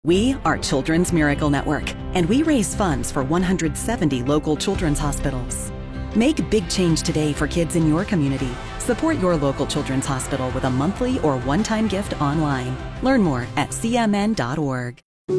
We are Children's Miracle Network, and we raise funds for 170 local children's hospitals. Make big change today for kids in your community. Support your local children's hospital with a monthly or one-time gift online. Learn more at cmn.org.